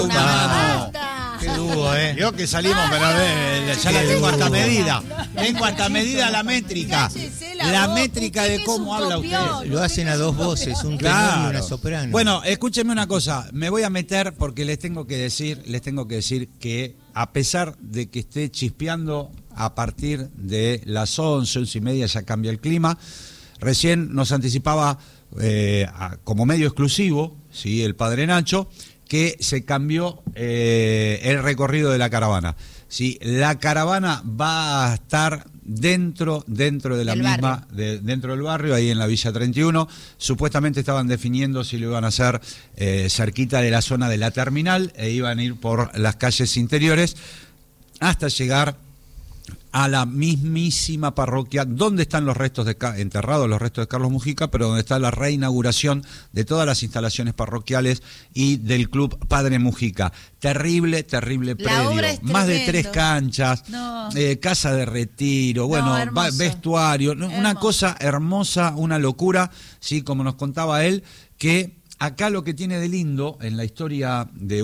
Qué dúo, Yo que salimos, pero ya la tengo hasta medida. Tengo hasta medida la métrica. La métrica de cómo habla usted. Lo hacen a dos voces, un tenor y una soprano. Bueno, escúchenme una cosa. Me voy a meter porque les tengo que decir que a pesar de que esté chispeando a partir de las 11:30 ya cambia el clima. Recién nos anticipaba como medio exclusivo, ¿sí? El Padre Nacho, que se cambió el recorrido de la caravana. ¿Sí? La caravana va a estar dentro de la misma, dentro del barrio, ahí en la Villa 31. Supuestamente estaban definiendo si lo iban a hacer cerquita de la zona de la terminal e iban a ir por las calles interiores hasta llegar a la mismísima parroquia donde están los restos enterrados los restos de Carlos Mujica, pero donde está la reinauguración de todas las instalaciones parroquiales y del Club Padre Mujica. Terrible predio, más de 3 canchas, casa de retiro, vestuario, una cosa hermosa, una locura, sí, como nos contaba él, que acá lo que tiene de lindo en la historia de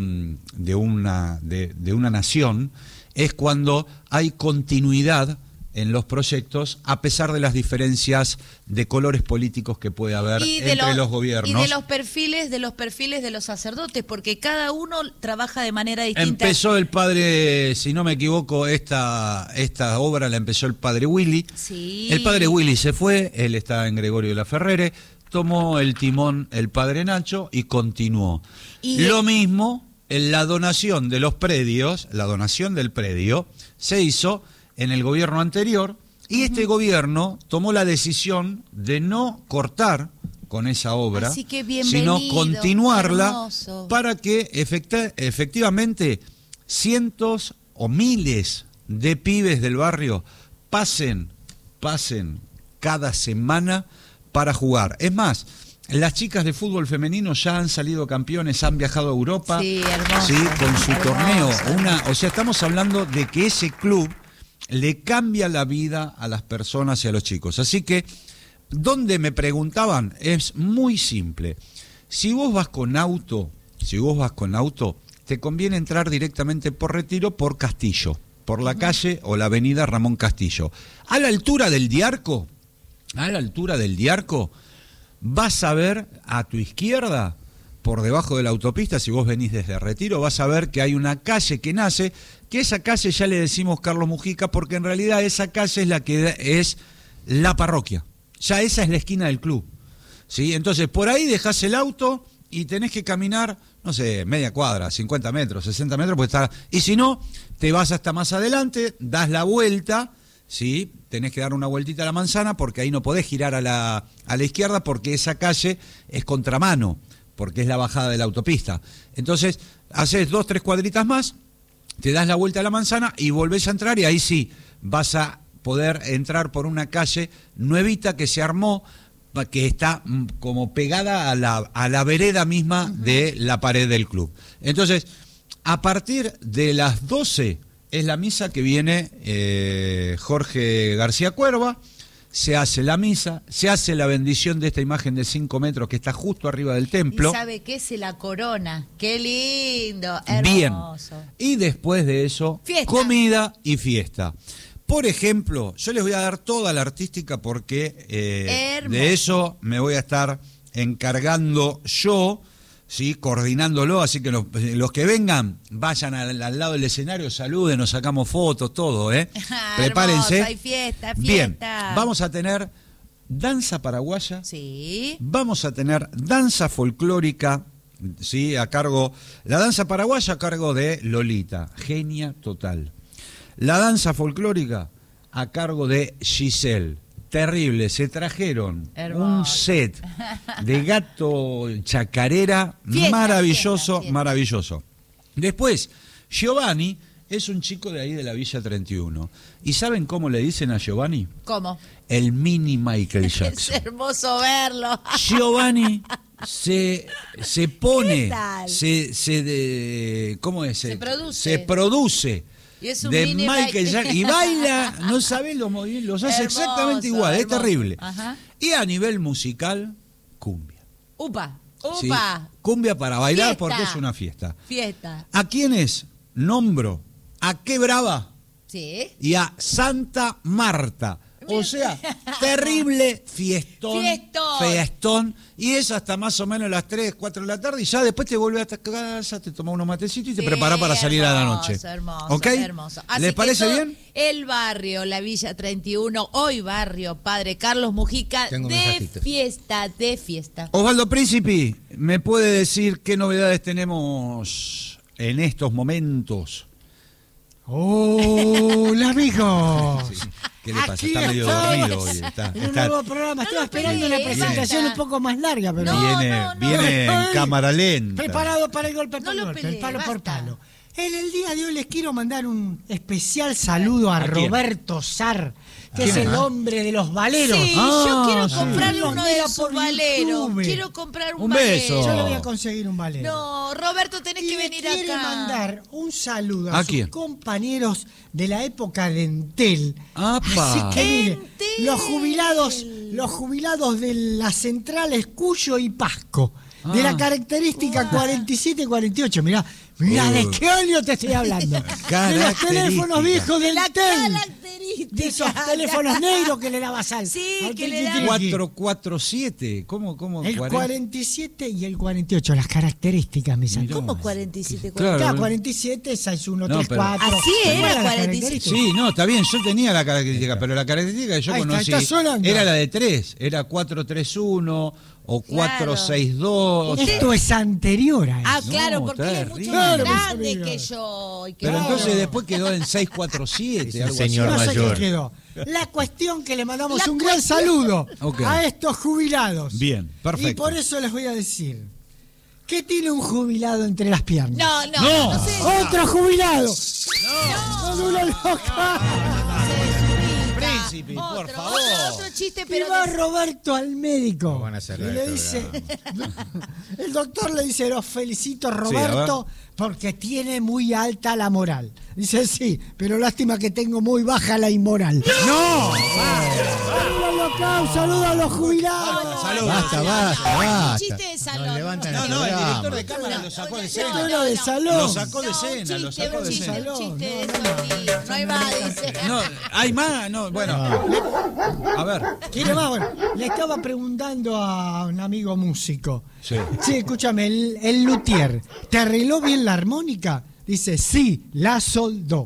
una nación es cuando hay continuidad en los proyectos, a pesar de las diferencias de colores políticos que puede haber entre los gobiernos. Y de los perfiles de los sacerdotes, porque cada uno trabaja de manera distinta. Empezó el padre, si no me equivoco, esta obra la empezó el padre Willy. Sí. El padre Willy se fue, él está en Gregorio de la Ferrere, tomó el timón el padre Nacho y continuó. Lo mismo. La donación de los predios, la donación del predio, se hizo en el gobierno anterior y este gobierno tomó la decisión de no cortar con esa obra, sino continuarla, hermoso, para que efectivamente cientos o miles de pibes del barrio pasen cada semana para jugar. Es más, las chicas de fútbol femenino ya han salido campeones, han viajado a Europa, hermoso, con su torneo. O sea, estamos hablando de que ese club le cambia la vida a las personas y a los chicos. Así que, ¿dónde me preguntaban? Es muy simple. Si vos vas con auto, te conviene entrar directamente por Retiro, por Castillo, por la calle o la avenida Ramón Castillo. A la altura del Diarco, vas a ver a tu izquierda, por debajo de la autopista, si vos venís desde Retiro, vas a ver que hay una calle que nace, que esa calle ya le decimos Carlos Mujica, porque en realidad esa calle es la que es la parroquia. Ya esa es la esquina del club, ¿sí? Entonces, por ahí dejás el auto y tenés que caminar, no sé, media cuadra, 50 metros, 60 metros, pues está. Y si no, te vas hasta más adelante, das la vuelta, ¿sí? Tenés que dar una vueltita a la manzana porque ahí no podés girar a la izquierda porque esa calle es contramano, porque es la bajada de la autopista. Entonces, haces 2-3 cuadritas más, te das la vuelta a la manzana y volvés a entrar y ahí sí vas a poder entrar por una calle nuevita que se armó, que está como pegada a la vereda misma de la pared del club. Entonces, a partir de las 12... es la misa que viene Jorge García Cuerva, se hace la misa, se hace la bendición de esta imagen de 5 metros que está justo arriba del templo. ¿Y sabe qué? Se la corona. ¡Qué lindo! Hermoso. Bien. Y después de eso, fiesta. Comida y fiesta. Por ejemplo, yo les voy a dar toda la artística porque de eso me voy a estar encargando yo, ¿sí? Coordinándolo, así que los que vengan, vayan al lado del escenario, saluden, nos sacamos fotos, todo, Prepárense. Hermoso, hay fiesta. Bien, vamos a tener danza paraguaya, sí. Vamos a tener danza folclórica, ¿sí? La danza paraguaya a cargo de Lolita, genia total. La danza folclórica a cargo de Giselle. Terrible, se trajeron un set de gato chacarera maravilloso. Después, Giovanni es un chico de ahí de la Villa 31. ¿Y saben cómo le dicen a Giovanni? ¿Cómo? El mini Michael Jackson. Es hermoso verlo. Giovanni se pone, ¿cómo es? Se produce. De Michael Jackson y baila, no sabés los movimientos, los hace exactamente igual, es terrible. Ajá. Y a nivel musical, cumbia. Upa. Sí, ¡Upa! cumbia para bailar Fiesta. porque es una fiesta. Fiesta. ¿A quiénes nombro? A Qué Brava Sí. y a Santa Marta. O sea, terrible fiestón. Fiestón. Y es hasta más o menos las 3, 4 de la tarde. Y ya después te vuelves a tu casa, te tomas unos matecitos y te preparas para salir a la noche. Hermoso, ¿Ok? hermoso. Así ¿Les que parece todo bien? El barrio, la Villa 31, hoy barrio Padre Carlos Mujica, Tengo de mensajitos. fiesta. Osvaldo Príncipe, ¿me puede decir qué novedades tenemos en estos momentos? Hola, amigos. Sí. ¿Qué le pasa? Aquí Está medio estamos, dormido hoy. En un nuevo programa. Estaba esperando una pelees, presentación basta. un poco más larga, pero Viene en Ay, cámara lenta. preparado para el golpe No por lo golpe, pelees, el palo por basta. palo. En el día de hoy les quiero mandar un especial saludo a quién? Roberto Sar, que es quién? el hombre de los valeros. Sí, yo quiero sí. comprarle Los uno de mira sus por valeros. YouTube. Quiero comprar un Un valero. beso. Yo le voy a conseguir un valero. No, Roberto, tenés Y que le venir quiere acá. mandar un saludo ¿A a sus quién? compañeros de la época de Entel. ¡Apa! Así que mire, Entel. los jubilados de las centrales Cuyo y Pasco, de la Ah. característica 47 y 48. Mirá de qué año te estoy hablando. De los Característica. teléfonos viejos de La Entel. característica. De esos teléfonos negros que le daba sal. Sí, al que le triqui-triqui. 447. ¿Cómo? El 40? 47 y el 48, las características, mis Mirá. ¿Cómo amigos. 47? Claro. Claro, 47, 6134. Así era, ¿Cuál las 47. características? Sí, no, está bien, yo tenía la característica, pero la característica que yo Ahí está, conocí está sonando. era la de 3, era 431 o Claro. 462. Esto es anterior a eso. Ah, No, claro, porque él es terrible. mucho Claro, más mis grande amigos. que yo. y que Pero yo. entonces después quedó en 647, Es un algo señor No así. sé mayor. qué quedó. La cuestión que le mandamos La un gran cuestión- saludo Ok. a estos jubilados. Bien, perfecto. Y por eso les voy a decir, ¿qué tiene un jubilado entre las piernas? No sé. ¡Otro jubilado! ¡No! ¡Una loca! Príncipe, por favor. Otro chiste, Y pero va de- Roberto al médico. No van a cerrar y le el dice, el doctor le dice, los felicito Roberto porque tiene muy alta la moral. Dice, sí, pero lástima que tengo muy baja la inmoral. ¡No! Un saludo a los jubilados. Saludos. Basta. chiste de salón. Nos levantan No, el no, el programa. director de cámara lo sacó de Esto escena. era de salón. Lo sacó de No, escena, lo sacó de un chiste, escena. un chiste de No, sobrino. No hay más, dice. No, hay más, no, bueno. A ver. ¿Quiere más? Bueno, le estaba preguntando a un amigo músico. Sí. Sí, escúchame, el luthier, ¿te arregló bien la armónica? Dice, sí, la soldó.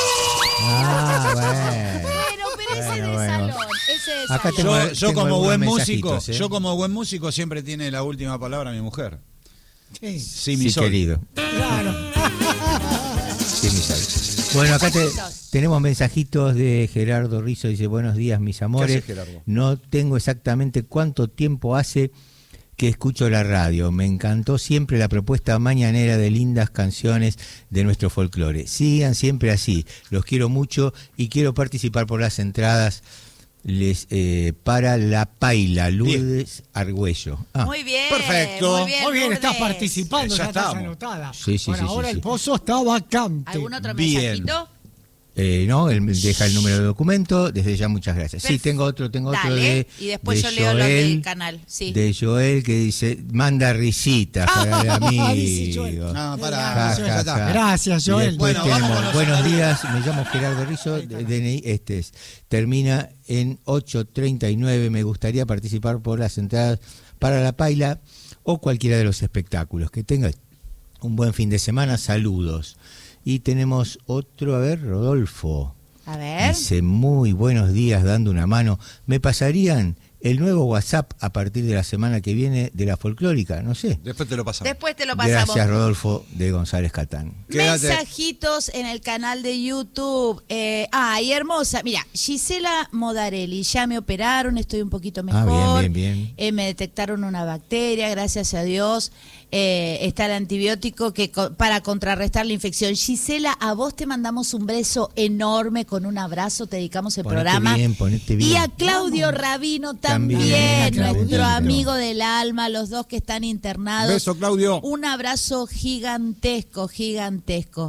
Bueno. Pero ese Bueno, de bueno. salón. Ese de Acá salón. tengo- Yo como algunos buen músico, mensajitos, ¿eh? yo como buen músico siempre tiene la última palabra mi mujer. Sí, Sí, mi Sí, sol. querido. claro. Sí, mi sal. Bueno, acá tenemos mensajitos de Gerardo Rizzo. Dice, buenos días, mis amores. hace Gerardo? No tengo exactamente cuánto tiempo hace que escucho la radio. Me encantó siempre la propuesta mañanera de lindas canciones de nuestro folclore. Sigan siempre así. Los quiero mucho y quiero participar por las entradas para La Paila, Lourdes Argüello. Ah, Muy bien. Perfecto. Muy bien, Muy bien, estás Lourdes. participando, Ya ya estás estamos. anotada. Sí, sí, Bueno, sí, ahora sí, el sí. pozo está vacante. ¿Algún otro Bien. mensajito? no, él me deja el número de documento, desde ya muchas gracias. Sí, tengo otro Dale, de y después de yo leo los Joel, del canal. Sí. de Joel que dice, manda risitas para el amigo. Dice Joel. No, pará, Ja, ya ja, está. ja. Gracias, Y Joel. después Bueno, vamos tenemos, con los buenos saludos. días, me llamo Gerardo Rizzo, DNI, termina en 839, me gustaría participar por las entradas para La Paila o cualquiera de los espectáculos. Que tengas un buen fin de semana, saludos. Y tenemos otro, a ver, Rodolfo. A ver. Dice, muy buenos días, dando una mano. ¿Me pasarían el nuevo WhatsApp a partir de la semana que viene de la folclórica? No sé. Después te lo pasamos. Después te lo pasamos. Gracias, Rodolfo de González Catán. Quédate. Mensajitos en el canal de YouTube. Y hermosa. Mira, Gisela Modarelli, ya me operaron, estoy un poquito mejor. bien. Me detectaron una bacteria, gracias a Dios. Está el antibiótico para contrarrestar la infección. Gisela, a vos te mandamos un beso enorme, con un abrazo, te dedicamos el Ponete programa. bien, ponete bien. Y a Claudio Rabino también, También, nuestro Claudito. amigo del alma, los dos que están internados. Beso, Claudio. Un abrazo gigantesco.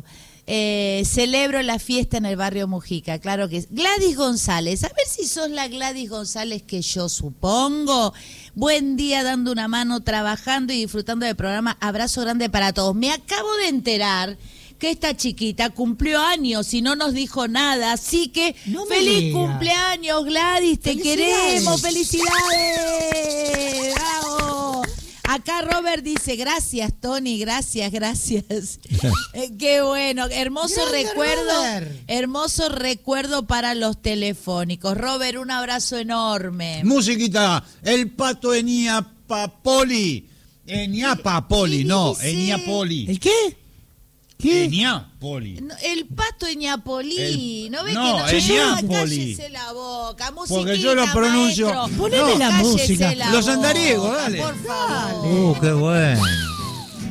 celebro la fiesta en el barrio Mujica, claro que es. Gladys González, a ver si sos la Gladys González que yo supongo. Buen día, dando una mano, trabajando y disfrutando del programa. Abrazo grande para todos. Me acabo de enterar que esta chiquita cumplió años y no nos dijo nada, así que No me feliz diga. cumpleaños, Gladys, te queremos, felicidades. ¡Bravo! Acá Robert dice, gracias Tony, gracias. Qué bueno, Grande, Robert. hermoso recuerdo para los telefónicos. Robert, un abrazo enorme. Musiquita, el pato Eniapapoli. Eniapapoli, no, dice? Eniapoli. ¿El qué? ¿Qué? Eniapoli. No, el pato Eñapolí, ¿no ves no, que no? Eñapoli. Cállese la boca, musiquita, Porque yo lo pronuncio. maestro. Poneme la Cállese música. la Los boca, andariegos, dale. por favor. Qué bueno.